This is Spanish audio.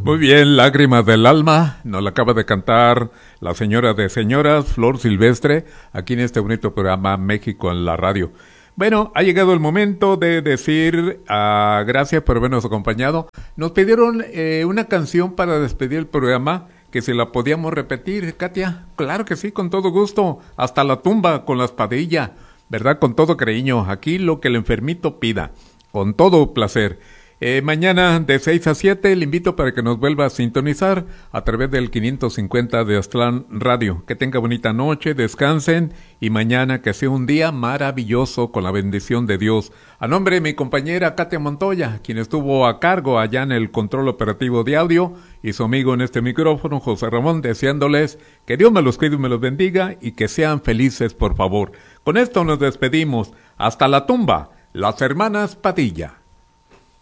Muy bien, Lágrimas del Alma, nos la acaba de cantar la señora de señoras, Flor Silvestre, aquí en este bonito programa México en la Radio. Bueno, ha llegado el momento de decir gracias por habernos acompañado. Nos pidieron una canción para despedir el programa, que si la podíamos repetir, Katia. Claro que sí, con todo gusto, hasta la tumba con la espadilla, ¿verdad? Con todo cariño, aquí lo que el enfermito pida, con todo placer. Mañana de 6 a 7 le invito para que nos vuelva a sintonizar a través del 550 de Aztlán Radio. Que tenga bonita noche, descansen y mañana que sea un día maravilloso con la bendición de Dios. A nombre de mi compañera Katia Montoya, quien estuvo a cargo allá en el control operativo de audio, y su amigo en este micrófono, José Ramón, deseándoles que Dios me los cuide y me los bendiga y que sean felices, por favor. Con esto nos despedimos. Hasta la tumba, las hermanas Padilla.